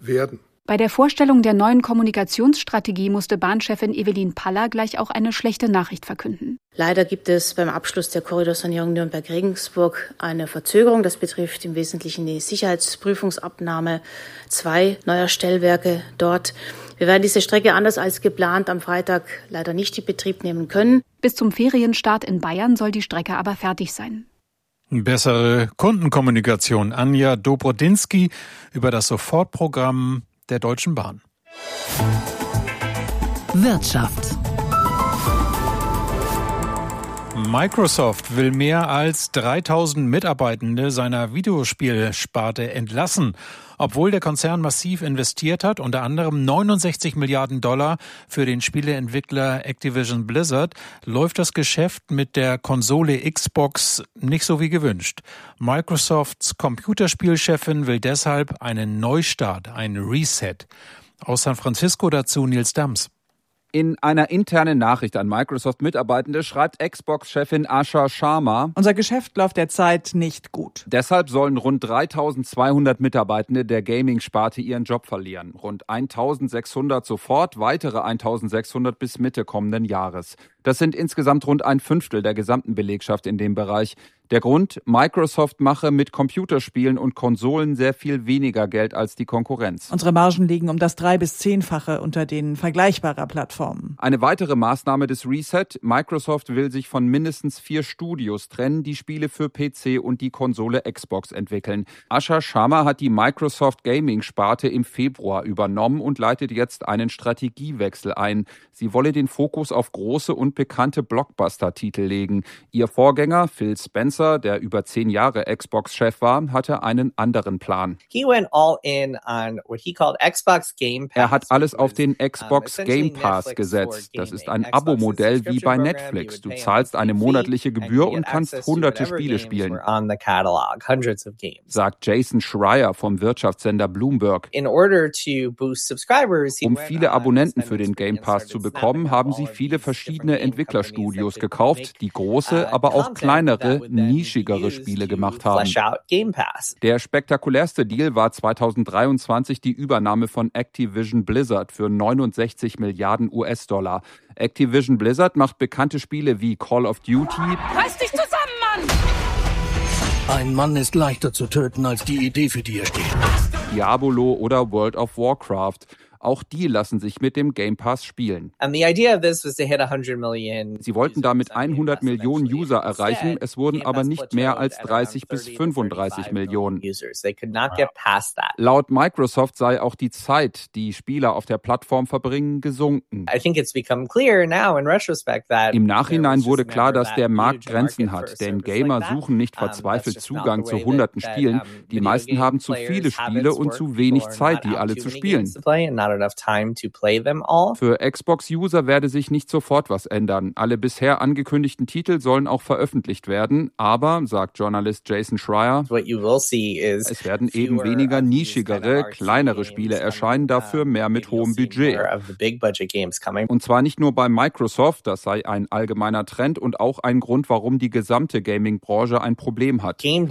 werden. Bei der Vorstellung der neuen Kommunikationsstrategie musste Bahnchefin Evelyn Paller gleich auch eine schlechte Nachricht verkünden. Leider gibt es beim Abschluss der Korridorsanierung Nürnberg-Regensburg eine Verzögerung. Das betrifft im Wesentlichen die Sicherheitsprüfungsabnahme 2 neuer Stellwerke dort. Wir werden diese Strecke anders als geplant am Freitag leider nicht in Betrieb nehmen können. Bis zum Ferienstart in Bayern soll die Strecke aber fertig sein. Bessere Kundenkommunikation. Anja Dobrodinsky über das Sofortprogramm der Deutschen Bahn. Wirtschaft. Microsoft will mehr als 3000 Mitarbeitende seiner Videospielsparte entlassen. Obwohl der Konzern massiv investiert hat, unter anderem 69 Milliarden Dollar für den Spieleentwickler Activision Blizzard, läuft das Geschäft mit der Konsole Xbox nicht so wie gewünscht. Microsofts Computerspielchefin will deshalb einen Neustart, ein Reset. Aus San Francisco dazu Nils Dams. In einer internen Nachricht an Microsoft-Mitarbeitende schreibt Xbox-Chefin Asha Sharma: Unser Geschäft läuft derzeit nicht gut. Deshalb sollen rund 3.200 Mitarbeitende der Gaming-Sparte ihren Job verlieren. Rund 1.600 sofort, weitere 1.600 bis Mitte kommenden Jahres. Das sind insgesamt rund 1/5 der gesamten Belegschaft in dem Bereich. Der Grund: Microsoft mache mit Computerspielen und Konsolen sehr viel weniger Geld als die Konkurrenz. Unsere Margen liegen um das 3- bis 10-fache unter den vergleichbarer Plattformen. Eine weitere Maßnahme des Reset: Microsoft will sich von mindestens 4 Studios trennen, die Spiele für PC und die Konsole Xbox entwickeln. Asha Sharma hat die Microsoft Gaming-Sparte im Februar übernommen und leitet jetzt einen Strategiewechsel ein. Sie wolle den Fokus auf große und bekannte Blockbuster-Titel legen. Ihr Vorgänger Phil Spencer, der über 10 Jahre Xbox-Chef war, hatte einen anderen Plan. Er hat alles auf den Xbox Game Pass gesetzt. Das ist ein Abo-Modell wie bei Netflix. Du zahlst eine monatliche Gebühr und kannst hunderte Spiele spielen, sagt Jason Schreier vom Wirtschaftssender Bloomberg. Um viele Abonnenten für den Game Pass zu bekommen, haben sie viele verschiedene Entwicklerstudios gekauft, die große, aber auch kleinere, nischigere Spiele gemacht haben. Der spektakulärste Deal war 2023 die Übernahme von Activision Blizzard für 69 Milliarden US-Dollar. Activision Blizzard macht bekannte Spiele wie Call of Duty. Reiß dich zusammen, Mann! Ein Mann ist leichter zu töten als die Idee, für die er steht. Diablo oder World of Warcraft. Auch die lassen sich mit dem Game Pass spielen. Sie wollten damit 100 Millionen User erreichen, es wurden aber nicht mehr als 30 bis 35 Millionen. Laut Microsoft sei auch die Zeit, die Spieler auf der Plattform verbringen, gesunken. Im Nachhinein wurde klar, dass der Markt Grenzen hat, denn Gamer suchen nicht verzweifelt Zugang zu hunderten Spielen. Die meisten haben zu viele Spiele und zu wenig Zeit, die alle zu spielen. Für Xbox-User werde sich nicht sofort was ändern. Alle bisher angekündigten Titel sollen auch veröffentlicht werden, aber, sagt Journalist Jason Schreier, es werden eben weniger nischigere, kleinere Spiele erscheinen, dafür mehr mit hohem Budget. Und zwar nicht nur bei Microsoft, das sei ein allgemeiner Trend und auch ein Grund, warum die gesamte Gaming-Branche ein Problem hat. Die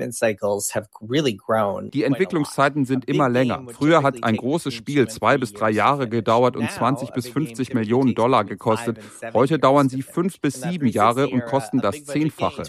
Entwicklungszeiten sind immer länger. Früher hat ein großes Spiel 2 bis 3 Jahre gedauert und 20 bis 50 Millionen Dollar gekostet. Heute dauern sie 5 bis 7 Jahre und kosten das 10-fache.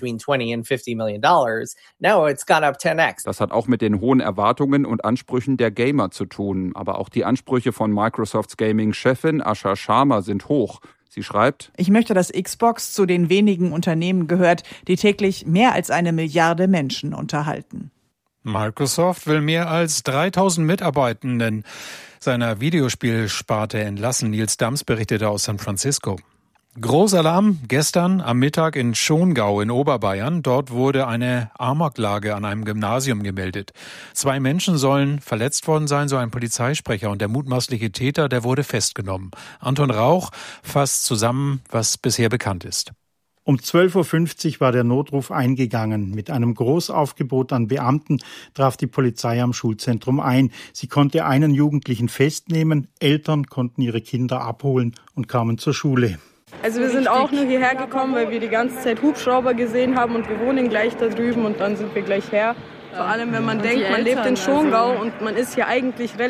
Das hat auch mit den hohen Erwartungen und Ansprüchen der Gamer zu tun. Aber auch die Ansprüche von Microsofts Gaming-Chefin Asha Sharma sind hoch. Sie schreibt: Ich möchte, dass Xbox zu den wenigen Unternehmen gehört, die täglich mehr als 1 Milliarde Menschen unterhalten. Microsoft will mehr als 3000 Mitarbeitenden seiner Videospielsparte entlassen. Nils Dams berichtete aus San Francisco. Großalarm gestern am Mittag in Schongau in Oberbayern. Dort wurde eine Amoklage an einem Gymnasium gemeldet. 2 Menschen sollen verletzt worden sein, so ein Polizeisprecher. Und der mutmaßliche Täter, der wurde festgenommen. Anton Rauch fasst zusammen, was bisher bekannt ist. Um 12.50 Uhr war der Notruf eingegangen. Mit einem Großaufgebot an Beamten traf die Polizei am Schulzentrum ein. Sie konnte einen Jugendlichen festnehmen, Eltern konnten ihre Kinder abholen und kamen zur Schule. Also wir sind auch nur hierher gekommen, weil wir die ganze Zeit Hubschrauber gesehen haben und wir wohnen gleich da drüben und dann sind wir gleich her. Vor allem, wenn man denkt, man lebt in Schongau und man ist hier eigentlich relativ